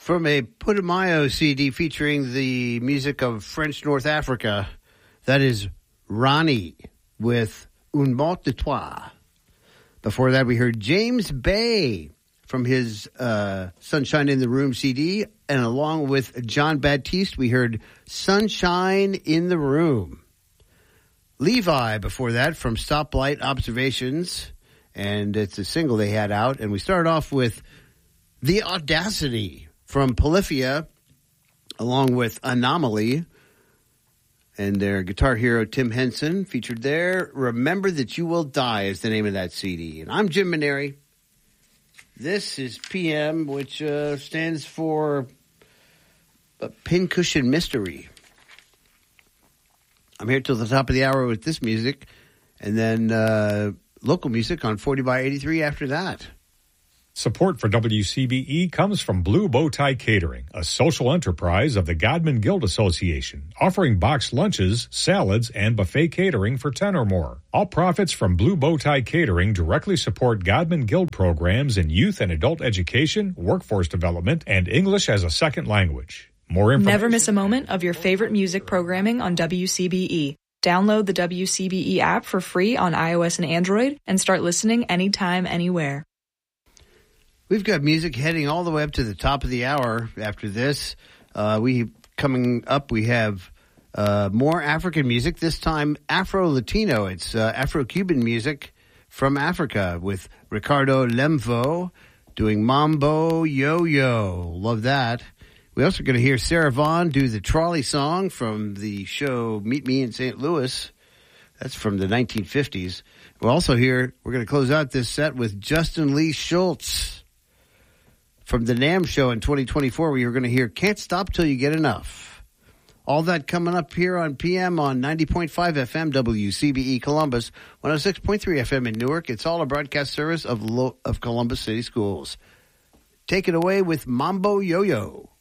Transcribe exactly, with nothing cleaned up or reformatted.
From a Putumayo C D featuring the music of French North Africa, that is Ronnie with Un Mot de Toi. Before that, we heard James Bay from his uh, Sunshine in the Room C D, and along with John Baptiste, we heard Sunshine in the Room. Levi before that from Stoplight Observations, and it's a single they had out. And we started off with The Audacity from Polyphia, along with Anomaly, and their guitar hero Tim Henson featured there. Remember That You Will Die is the name of that C D. And I'm Jim Maneri. This is P M, which uh, stands for a Pincushion Mystery. I'm here till the top of the hour with this music, and then uh, local music on forty by eighty-three after that. Support for W C B E comes from Blue Bow Tie Catering, a social enterprise of the Godman Guild Association, offering boxed lunches, salads, and buffet catering for ten or more. All profits from Blue Bow Tie Catering directly support Godman Guild programs in youth and adult education, workforce development, and English as a second language. More information. Never miss a moment of your favorite music programming on W C B E. Download the W C B E app for free on iOS and Android and start listening anytime, anywhere. We've got music heading all the way up to the top of the hour after this. Uh, we coming up, we have uh, more African music, this time Afro-Latino. It's uh, Afro-Cuban music from Africa with Ricardo Lemvo doing Mambo Yo-Yo. Love that. We're also going to hear Sarah Vaughan do the trolley song from the show Meet Me in Saint Louis. That's from the nineteen fifties. We'll also hear, we're going to close out this set with Justin Lee Schultz from the NAMM show in twenty twenty-four. We are going to hear Can't Stop Till You Get Enough. All that coming up here on P M on ninety point five F M W C B E Columbus, one oh six point three F M in Newark. It's all a broadcast service of Lo- of Columbus City Schools. Take it away with Mambo Yo-Yo.